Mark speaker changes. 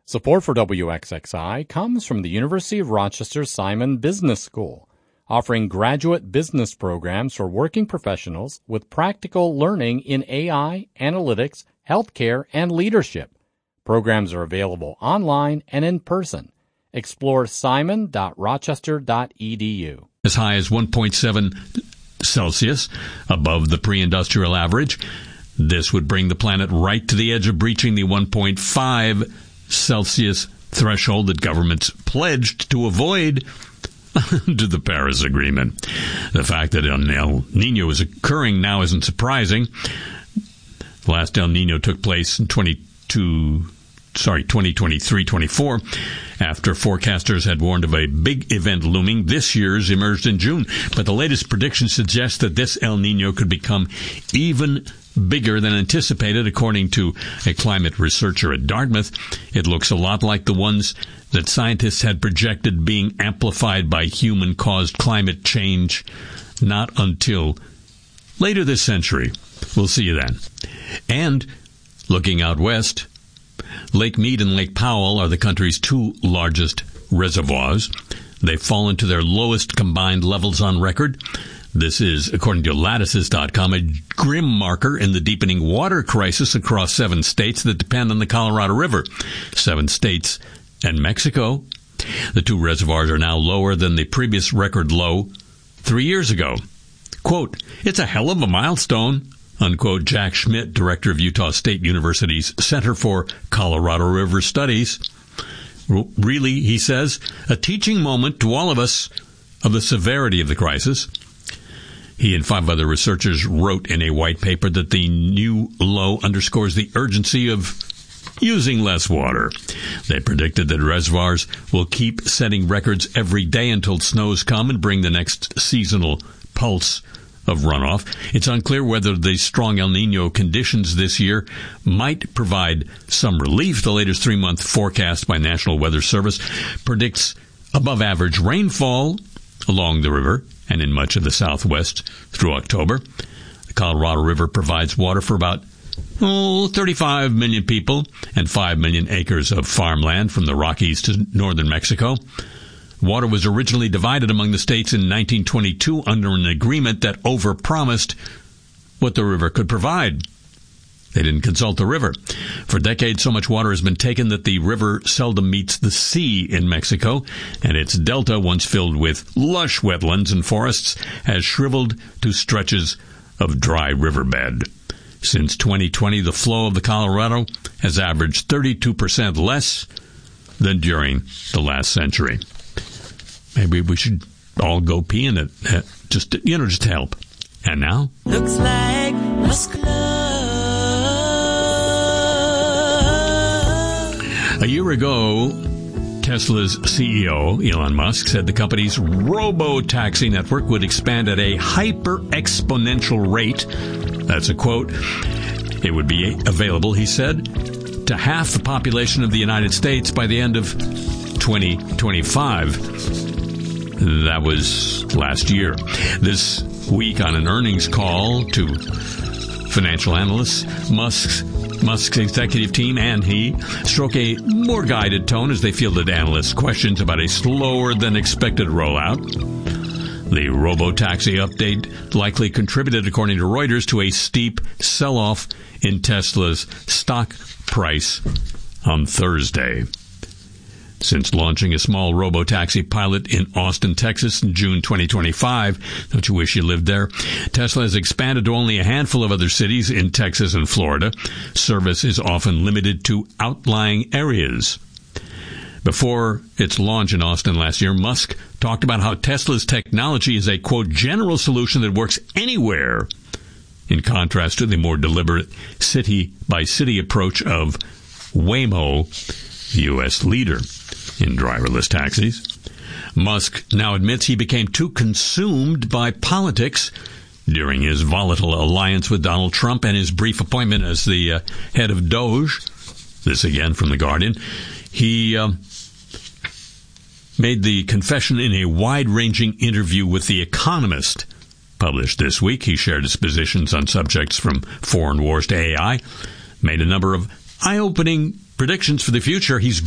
Speaker 1: Support for WXXI comes from the University of Rochester Simon Business School, offering graduate business programs for working professionals with practical learning in AI, analytics, healthcare, and leadership. Programs are available online and in person. Explore simon.rochester.edu.
Speaker 2: As high as 1.7 Celsius above the pre-industrial average. This would bring the planet right to the edge of breaching the 1.5 Celsius threshold that governments pledged to avoid under the Paris Agreement. The fact that El Niño is occurring now isn't surprising. The last El Niño took place in 2023-24, after forecasters had warned of a big event looming. This year's emerged in June, but the latest predictions suggest that this El Niño could become even bigger than anticipated, according to a climate researcher at Dartmouth. It looks a lot like the ones that scientists had projected being amplified by human-caused climate change. Not until later this century. We'll see you then. And looking out west, Lake Mead and Lake Powell are the country's two largest reservoirs. They've fallen to their lowest combined levels on record. This is, according to Lattices.com, a grim marker in the deepening water crisis across 7 states that depend on the Colorado River. 7 states and Mexico. The two reservoirs are now lower than the previous record low 3 years ago. Quote, "It's a hell of a milestone," unquote. Jack Schmidt, director of Utah State University's Center for Colorado River Studies. Really, he says, a teaching moment to all of us of the severity of the crisis. He and 5 other researchers wrote in a white paper that the new low underscores the urgency of using less water. They predicted that reservoirs will keep setting records every day until snows come and bring the next seasonal pulse of runoff. It's unclear whether the strong El Niño conditions this year might provide some relief. The latest 3-month forecast by National Weather Service predicts above-average rainfall along the river and in much of the southwest through October. The Colorado River provides water for about 35 million people and 5 million acres of farmland from the Rockies to northern Mexico. Water was originally divided among the states in 1922 under an agreement that overpromised what the river could provide. They didn't consult the river. For decades, so much water has been taken that the river seldom meets the sea in Mexico, and its delta, once filled with lush wetlands and forests, has shriveled to stretches of dry riverbed. Since 2020, the flow of the Colorado has averaged 32% less than during the last century. Maybe we should all go pee in it, just to help. And now,
Speaker 3: looks like Musk love.
Speaker 2: A year ago, Tesla's CEO, Elon Musk, said the company's robo-taxi network would expand at a hyper-exponential rate. That's a quote. It would be available, he said, to half the population of the United States by the end of 2025. That was last year. This week, on an earnings call to financial analysts, Musk's executive team and he struck a more guided tone as they fielded analysts' questions about a slower-than-expected rollout. The robo-taxi update likely contributed, according to Reuters, to a steep sell-off in Tesla's stock price on Thursday. Since launching a small robo-taxi pilot in Austin, Texas in June 2025, don't you wish you lived there? Tesla has expanded to only a handful of other cities in Texas and Florida. Service is often limited to outlying areas. Before its launch in Austin last year, Musk talked about how Tesla's technology is a, quote, general solution that works anywhere, in contrast to the more deliberate city-by-city approach of Waymo, the U.S. leader in driverless taxis. Musk now admits he became too consumed by politics during his volatile alliance with Donald Trump and his brief appointment as the head of Doge. This again from The Guardian. He made the confession in a wide-ranging interview with The Economist, published this week. He shared his positions on subjects from foreign wars to AI, made a number of eye-opening predictions for the future. He's